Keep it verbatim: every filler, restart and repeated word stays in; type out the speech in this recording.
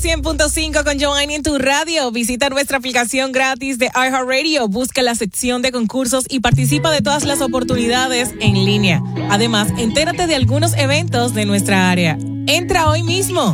cien punto cinco con Giovanni en tu radio. Visita nuestra aplicación gratis de iHeartRadio, busca la sección de concursos y participa de todas las oportunidades en línea. Además, entérate de algunos eventos de nuestra área. Entra hoy mismo.